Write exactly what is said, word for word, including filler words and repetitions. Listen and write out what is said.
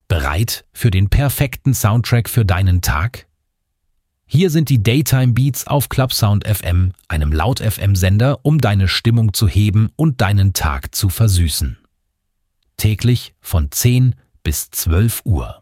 Bereit für den perfekten Soundtrack für deinen Tag? Hier sind die Daytime Beats auf Clubsound F M, einem Laut-F M-Sender, um deine Stimmung zu heben und deinen Tag zu versüßen. Täglich von zehn bis zwölf Uhr.